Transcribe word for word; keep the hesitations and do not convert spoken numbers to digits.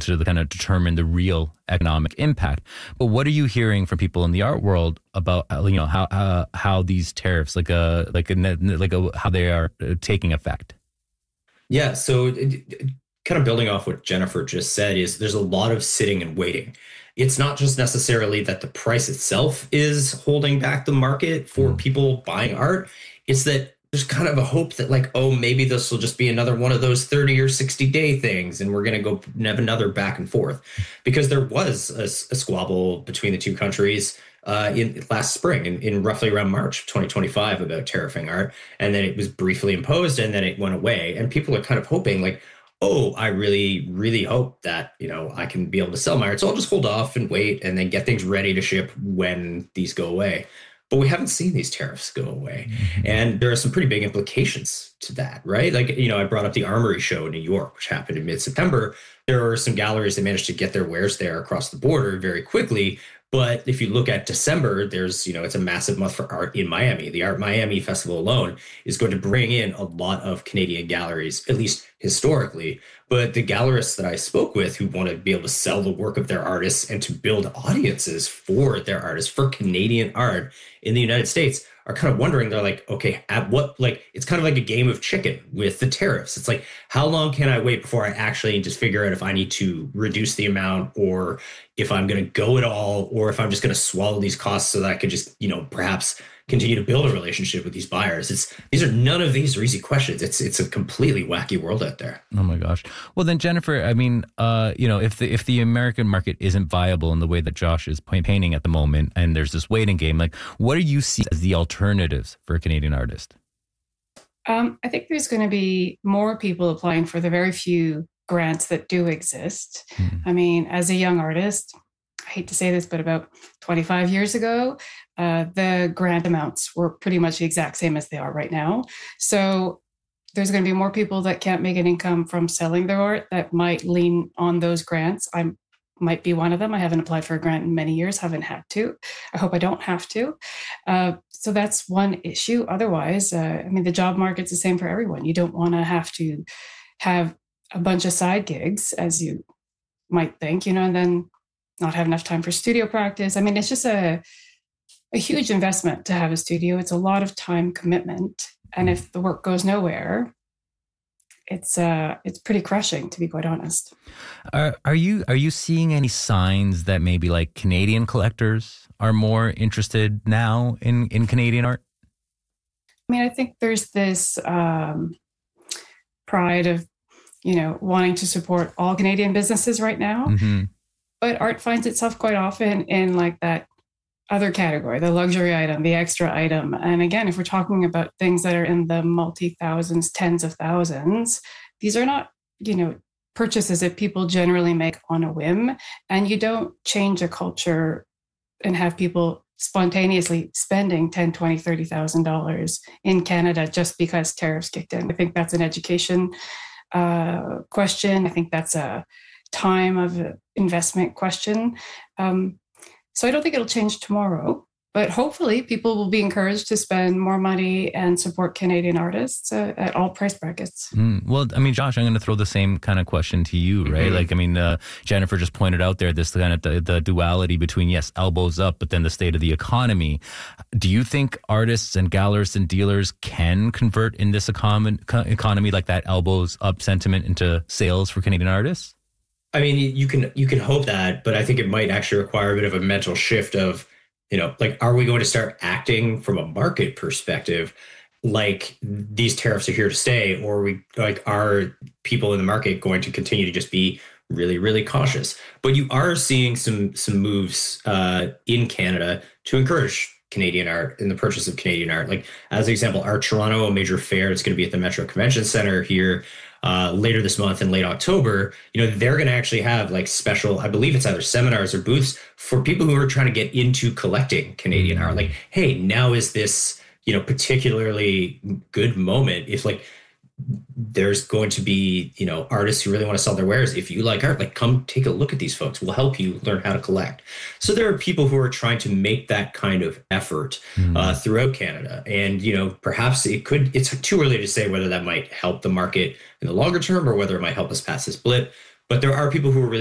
to the kind of determine the real economic impact. But what are you hearing from people in the art world about, you know, how uh, how these tariffs, like a like a like a how they are taking effect? Yeah, so it, it, kind of building off what Jennifer just said is there's a lot of sitting and waiting. It's not just necessarily that the price itself is holding back the market for Mm. people buying art. It's that there's kind of a hope that like, oh, maybe this will just be another one of those thirty or sixty day things. And we're going to go have another back and forth because there was a, a squabble between the two countries uh, in last spring in, in roughly around March of twenty twenty-five about tariffing art. And then it was briefly imposed and then it went away. And people are kind of hoping like, oh, I really, really hope that, you know, I can be able to sell my art. So I'll just hold off and wait and then get things ready to ship when these go away. But we haven't seen these tariffs go away. Mm-hmm. And there are some pretty big implications to that, right? Like, you know, I brought up the Armory Show in New York, which happened in mid-September. There were some galleries that managed to get their wares there across the border very quickly. But if you look at December, there's, you know, it's a massive month for art in Miami. The Art Miami Festival alone is going to bring in a lot of Canadian galleries, at least historically. But the gallerists that I spoke with who want to be able to sell the work of their artists and to build audiences for their artists, for Canadian art in the United States, are kind of wondering, they're like, okay, at what, like, it's kind of like a game of chicken with the tariffs. It's like, how long can I wait before I actually just figure out if I need to reduce the amount or if I'm going to go at all, or if I'm just going to swallow these costs so that I could just, you know, perhaps continue to build a relationship with these buyers. It's, these are, none of these are easy questions. It's, it's a completely wacky world out there. Oh my gosh. Well then, Jennifer, I mean, uh, you know, if the, if the American market isn't viable in the way that Josh is painting at the moment, and there's this waiting game, like what do you see as the alternatives for a Canadian artist? Um, I think there's going to be more people applying for the very few grants that do exist. Mm. I mean, as a young artist, I hate to say this, but about twenty-five years ago, uh, the grant amounts were pretty much the exact same as they are right now. So there's going to be more people that can't make an income from selling their art that might lean on those grants. I might be one of them. I haven't applied for a grant in many years, haven't had to. I hope I don't have to. Uh, so that's one issue. Otherwise, uh, I mean, the job market's the same for everyone. You don't want to have to have a bunch of side gigs, as you might think, you know, and then not have enough time for studio practice. I mean, it's just a, a huge investment to have a studio. It's a lot of time commitment. And if the work goes nowhere, it's uh, it's pretty crushing, to be quite honest. Are, are you are you seeing any signs that maybe like Canadian collectors are more interested now in, in Canadian art? I mean, I think there's this um, pride of, you know, wanting to support all Canadian businesses right now. Mm-hmm. But art finds itself quite often in like that other category, the luxury item, the extra item. And again, if we're talking about things that are in the multi-thousands, tens of thousands, these are not, you know, purchases that people generally make on a whim. And you don't change a culture and have people spontaneously spending ten, twenty, thirty thousand dollars in Canada just because tariffs kicked in. I think that's an education uh, question. I think that's a time of investment question. Um, so I don't think it'll change tomorrow, but hopefully people will be encouraged to spend more money and support Canadian artists uh, at all price brackets. Mm, well, I mean, Josh, I'm going to throw the same kind of question to you, right? Mm-hmm. Like, I mean, uh, Jennifer just pointed out there this kind of the, the duality between, yes, elbows up, but then the state of the economy. Do you think artists and gallerists and dealers can convert in this econ- economy like that elbows up sentiment into sales for Canadian artists? I mean, you can you can hope that, but I think it might actually require a bit of a mental shift of, you know, like, are we going to start acting from a market perspective like these tariffs are here to stay, or are we like are people in the market going to continue to just be really, really cautious? But you are seeing some some moves uh, in Canada to encourage Canadian art and the purchase of Canadian art. Like, as an example, Art Toronto, a major fair, it's going to be at the Metro Convention Center here uh, later this month in late October. You know, they're going to actually have like special, I believe it's either seminars or booths for people who are trying to get into collecting Canadian art. Like, hey, now is this, you know, particularly good moment if like there's going to be, you know, artists who really want to sell their wares. If you like art, like, come take a look at these folks. We'll help you learn how to collect. So there are people who are trying to make that kind of effort mm. uh, throughout Canada. And, you know, perhaps it could, it's too early to say whether that might help the market in the longer term or whether it might help us pass this blip. But there are people who are really